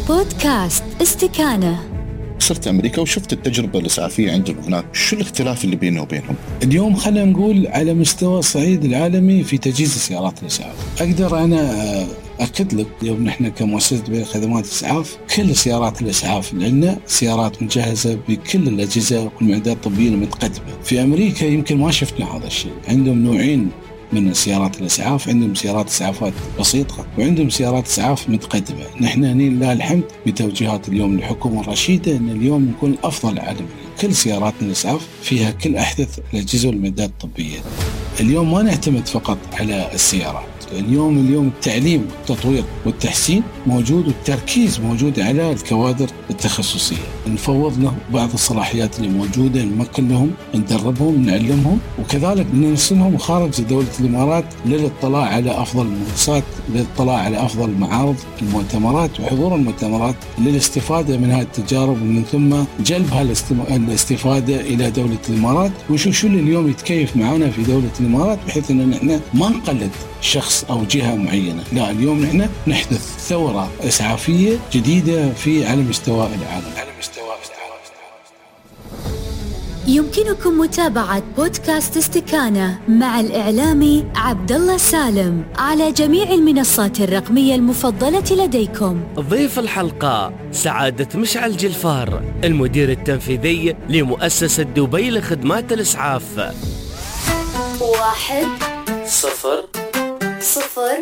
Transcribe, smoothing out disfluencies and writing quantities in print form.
بودكاست استكانة. صرت أمريكا وشفت التجربة الإسعافية عندهم هناك، شو الاختلاف اللي بينه وبينهم؟ اليوم خلينا نقول على مستوى الصعيد العالمي في تجهيز سيارات الإسعاف، أقدر أنا أكد لك اليوم نحن كمؤسسة دبي خدمات الإسعاف كل سيارات الإسعاف لنا سيارات مجهزة بكل الأجهزة والمعدات الطبية المتقدمة. في أمريكا يمكن ما شفنا هذا الشيء، عندهم نوعين من سيارات الإسعاف، عندهم سيارات إسعافات بسيطة وعندهم سيارات إسعاف متقدمة. نحن هنا لله الحمد بتوجيهات اليوم للحكومة الرشيدة أن اليوم نكون أفضل عالميا، كل سيارات الإسعاف فيها كل أحدث الأجهزة والمعدات الطبية. اليوم ما نعتمد فقط على السيارات، اليوم التعليم والتطوير والتحسين موجود، والتركيز موجود على الكوادر التخصصية. نفوض له بعض الصلاحيات اللي موجودة، نمكن لهم، ندربهم، نعلمهم، وكذلك نرسلهم خارج دولة الإمارات للاطلاع على أفضل المنصات، للاطلاع على أفضل معارض المؤتمرات وحضور المؤتمرات للاستفادة من هذه التجارب، ومن ثم جلب الاستفادة إلى دولة الإمارات. وشو اللي اليوم يتكيف معنا في دولة الإمارات، بحيث أن نحن ما نقلد شخص أو جهة معينة، لا، اليوم نحن نحدث ثورة إسعافية جديدة على مستوى العالم. يمكنكم متابعة بودكاست استكانة مع الإعلامي عبد الله سالم على جميع المنصات الرقمية المفضلة لديكم. ضيف الحلقة سعادة مشعل جلفار، المدير التنفيذي لمؤسسة دبي لخدمات الإسعاف. 1 0 0